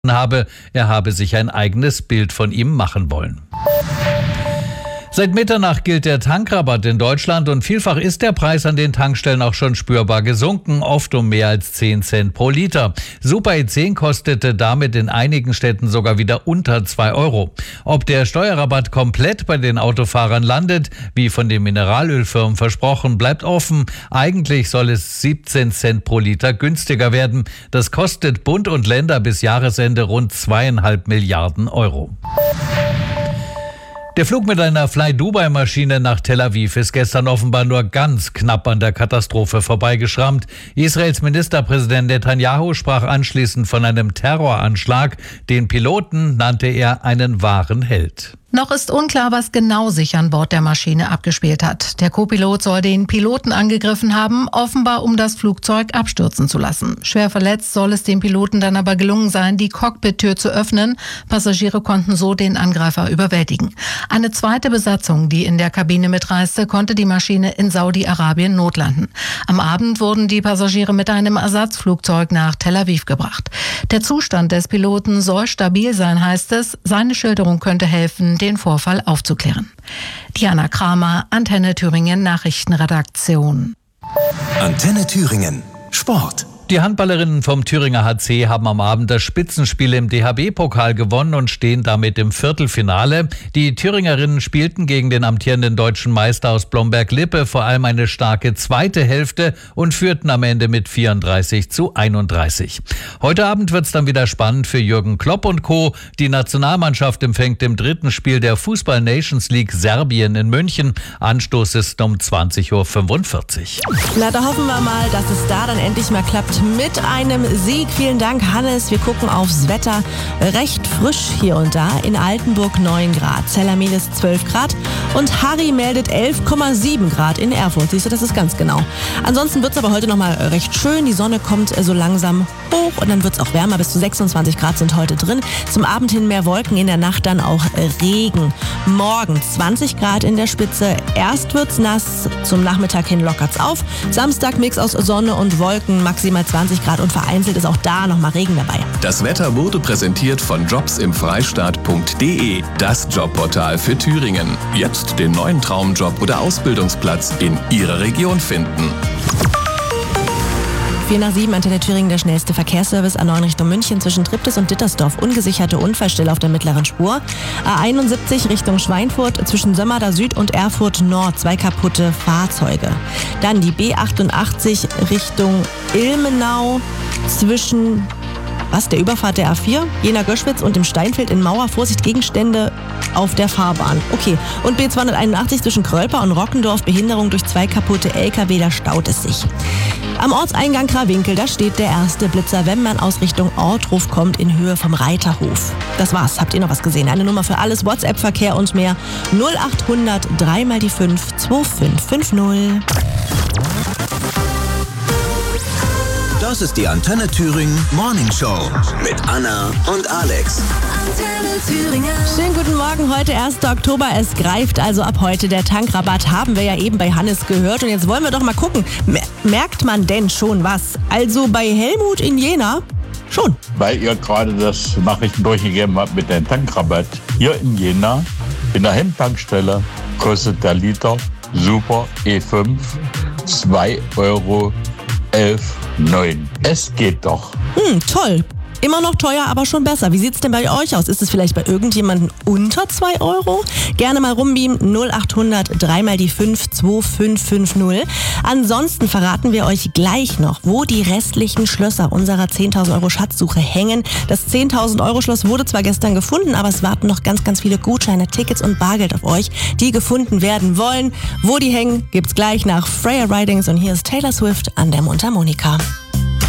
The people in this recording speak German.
habe, er habe sich ein eigenes Bild von ihm machen wollen. Seit Mitternacht gilt der Tankrabatt in Deutschland und vielfach ist der Preis an den Tankstellen auch schon spürbar gesunken, oft um mehr als 10 Cent pro Liter. Super E10 kostete damit in einigen Städten sogar wieder unter 2 Euro. Ob der Steuerrabatt komplett bei den Autofahrern landet, wie von den Mineralölfirmen versprochen, bleibt offen. Eigentlich soll es 17 Cent pro Liter günstiger werden. Das kostet Bund und Länder bis Jahresende rund 2,5 Milliarden Euro. Der Flug mit einer Fly-Dubai-Maschine nach Tel Aviv ist gestern offenbar nur ganz knapp an der Katastrophe vorbeigeschrammt. Israels Ministerpräsident Netanyahu sprach anschließend von einem Terroranschlag. Den Piloten nannte er einen wahren Held. Noch ist unklar, was genau sich an Bord der Maschine abgespielt hat. Der Co-Pilot soll den Piloten angegriffen haben, offenbar um das Flugzeug abstürzen zu lassen. Schwer verletzt soll es dem Piloten dann aber gelungen sein, die Cockpit-Tür zu öffnen. Passagiere konnten so den Angreifer überwältigen. Eine zweite Besatzung, die in der Kabine mitreiste, konnte die Maschine in Saudi-Arabien notlanden. Am Abend wurden die Passagiere mit einem Ersatzflugzeug nach Tel Aviv gebracht. Der Zustand des Piloten soll stabil sein, heißt es. Seine Schilderung könnte helfen, den Vorfall aufzuklären. Diana Kramer, Antenne Thüringen Nachrichtenredaktion. Antenne Thüringen Sport. Die Handballerinnen vom Thüringer HC haben am Abend das Spitzenspiel im DHB-Pokal gewonnen und stehen damit im Viertelfinale. Die Thüringerinnen spielten gegen den amtierenden deutschen Meister aus Blomberg-Lippe vor allem eine starke zweite Hälfte und führten am Ende mit 34:31. Heute Abend wird es dann wieder spannend für Jürgen Klopp und Co. Die Nationalmannschaft empfängt im dritten Spiel der Fußball-Nations League Serbien in München. Anstoß ist um 20:45 Uhr. Na, da hoffen wir mal, dass es da dann endlich mal klappt mit einem Sieg. Vielen Dank, Hannes. Wir gucken aufs Wetter. Recht frisch hier und da. In Altenburg 9 Grad, Zellermelis 12 Grad und Harry meldet 11,7 Grad in Erfurt. Siehst du, das ist ganz genau. Ansonsten wird es aber heute nochmal recht schön. Die Sonne kommt so langsam hoch und dann wird es auch wärmer. Bis zu 26 Grad sind heute drin. Zum Abend hin mehr Wolken, in der Nacht dann auch Regen. Morgen 20 Grad in der Spitze. Erst wird's nass, zum Nachmittag hin lockert's auf. Samstag Mix aus Sonne und Wolken, maximal 20 Grad und vereinzelt ist auch da nochmal Regen dabei. Das Wetter wurde präsentiert von jobsimfreistaat.de, das Jobportal für Thüringen. Jetzt den neuen Traumjob oder Ausbildungsplatz in Ihrer Region finden. 4:07, Antenne Thüringen, der schnellste Verkehrsservice A9 Richtung München zwischen Triptis und Dittersdorf. Ungesicherte Unfallstelle auf der mittleren Spur. A71 Richtung Schweinfurt zwischen Sömmerda Süd und Erfurt Nord. 2 kaputte Fahrzeuge. Dann die B88 Richtung Ilmenau zwischen der Überfahrt der A4, Jena-Göschwitz und im Steinfeld in Mauer. Vorsicht, Gegenstände auf der Fahrbahn. Okay, und B281 zwischen Krölper und Rockendorf, Behinderung durch 2 kaputte LKW, da staut es sich. Am Ortseingang Krawinkel, da steht der erste Blitzer, wenn man aus Richtung Ortruf kommt, in Höhe vom Reiterhof. Das war's. Habt ihr noch was gesehen? Eine Nummer für alles, WhatsApp-Verkehr und mehr. 0800 3 mal die 5 2550. Das ist die Antenne Thüringen Morning Show mit Anna und Alex. Antenne Thüringen. Schönen guten Morgen, heute 1. Oktober. Es greift also ab heute der Tankrabatt, haben wir ja eben bei Hannes gehört. Und jetzt wollen wir doch mal gucken, merkt man denn schon was? Also bei Helmut in Jena schon. Weil ihr gerade das Nachrichten durchgegeben habt mit dem Tankrabatt. Hier in Jena, in der Hemmtankstelle, kostet der Liter Super E5 2,11 €. Es geht doch. Toll. Immer noch teuer, aber schon besser. Wie sieht's denn bei euch aus? Ist es vielleicht bei irgendjemandem unter 2 Euro? Gerne mal rumbeamen. 0800 3 mal die 5 2550. Ansonsten verraten wir euch gleich noch, wo die restlichen Schlösser unserer 10.000 Euro Schatzsuche hängen. Das 10.000 Euro Schloss wurde zwar gestern gefunden, aber es warten noch ganz, ganz viele Gutscheine, Tickets und Bargeld auf euch, die gefunden werden wollen. Wo die hängen, gibt's gleich nach Freya Ridings und hier ist Taylor Swift an der Mundharmonika.